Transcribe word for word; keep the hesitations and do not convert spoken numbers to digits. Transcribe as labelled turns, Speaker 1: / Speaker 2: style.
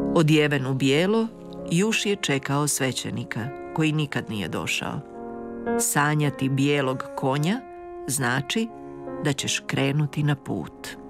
Speaker 1: Odjeven u bijelo, Juš je čekao svećenika, koji nikad nije došao. Sanjati bijelog konja znači da ćeš krenuti na put.